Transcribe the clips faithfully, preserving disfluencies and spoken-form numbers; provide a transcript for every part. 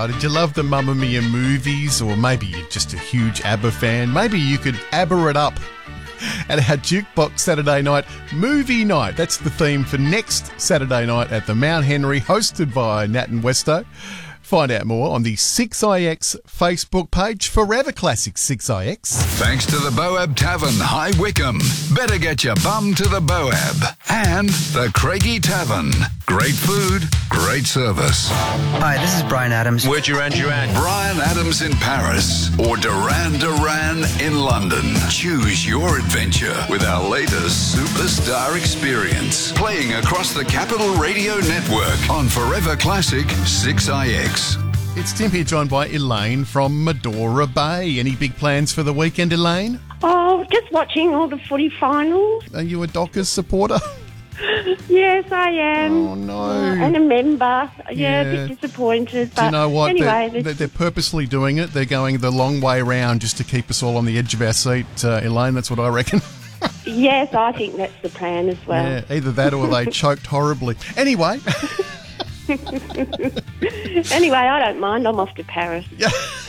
Did you love the Mamma Mia movies? Or maybe you're just a huge ABBA fan. Maybe you could ABBA it up at our Jukebox Saturday night movie night. That's the theme for next Saturday night at the Mount Henry, hosted by Nat and Westo. Find out more on the six I X Facebook page. Forever Classic six I X. Thanks to the Boab Tavern, High Wycombe. Better get your bum to the Boab. And the Craigie Tavern. Great food, great service. Hi, this is Brian Adams. We're Duran Duran. Brian Adams in Paris or Duran Duran in London. Choose your adventure with our latest Superstar Experience. Playing across the Capital Radio Network on Forever Classic six I X. It's Tim here, joined by Elaine from Medora Bay. Any big plans for the weekend, Elaine? Oh, just watching all the footy finals. Are you a Dockers supporter? Yes, I am. Oh, no. Uh, and a member. Yeah, Yeah. a bit disappointed. But Do you know what? Anyway, they're, this- they're purposely doing it. They're going the long way round just to keep us all on the edge of our seat, uh, Elaine. That's what I reckon. yes, I think that's the plan as well. Yeah, either that or they choked horribly. Anyway. Anyway, I don't mind. I'm off to Paris. Yeah.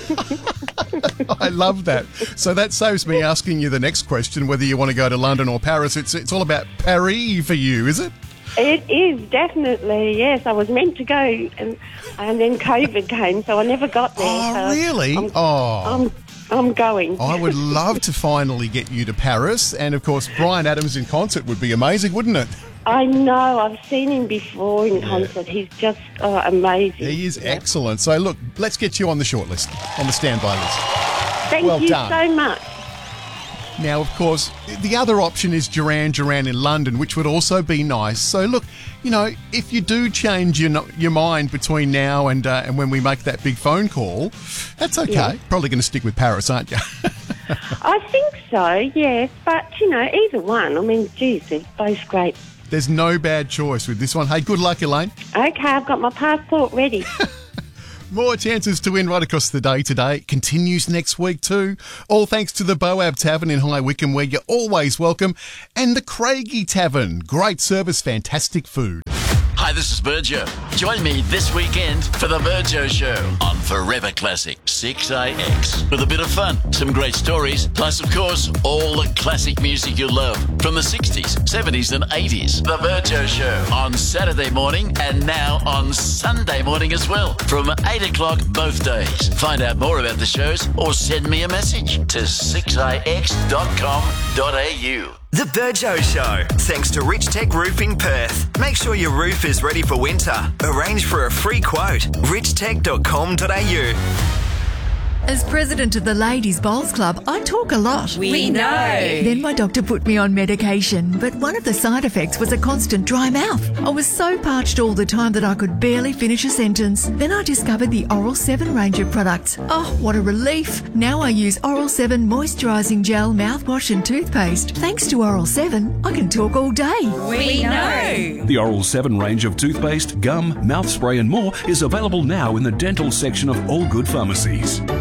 I love that. So that saves me asking you the next question, whether you want to go to London or Paris. It's it's all about Paris for you, is it? It is, definitely, yes. I was meant to go, and, and then COVID came, so I never got there. Oh, so really? I'm, Oh. I'm, I'm going. I would love to finally get you to Paris. And, of course, Brian Adams in concert would be amazing, wouldn't it? I know. I've seen him before in concert. He's just oh, amazing. He is excellent. So, look, let's get you on the shortlist, on the standby list. Thank well you done. so much. Now, of course, the other option is Duran Duran in London, which would also be nice. So, look, you know, if you do change your no- your mind between now and uh, and when we make that big phone call, that's okay. Yeah. Probably going to stick with Paris, aren't you? I think so, yes. But, you know, either one. I mean, geez, they're both great. There's no bad choice with this one. Hey, good luck, Elaine. Okay, I've got my passport ready. More chances to win right across the day today. Continues next week too. All thanks to the Boab Tavern in High Wycombe, where you're always welcome. And the Craigie Tavern. Great service, fantastic food. Hi, this is Virgio. Join me this weekend for the Virgio Show on Forever Classic six I X. With a bit of fun, some great stories, plus, of course, all the classic music you love from the sixties, seventies and eighties. The Virgio Show on Saturday morning and now on Sunday morning as well from eight o'clock both days. Find out more about the shows or send me a message to six I X dot com dot a u. The Virgio Show, thanks to Rich Tech Roofing Perth. Make sure your roof is ready for winter. Arrange for a free quote. rich tech dot com dot a u. As president of the Ladies Bowls Club, I talk a lot. We know. Then my doctor put me on medication, but one of the side effects was a constant dry mouth. I was so parched all the time that I could barely finish a sentence. Then I discovered the Oral seven range of products. Oh, what a relief. Now I use Oral seven moisturising gel, mouthwash and toothpaste. Thanks to Oral seven, I can talk all day. We know. The Oral seven range of toothpaste, gum, mouth spray and more is available now in the dental section of all good pharmacies.